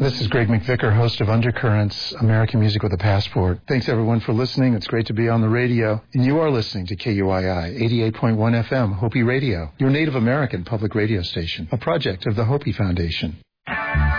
This is Greg McVicker, host of Undercurrents, American Music with a Passport. Thanks, everyone, for listening. It's great to be on the radio. And you are listening to KUII 88.1 FM, Hopi Radio, your Native American public radio station, a project of the Hopi Foundation.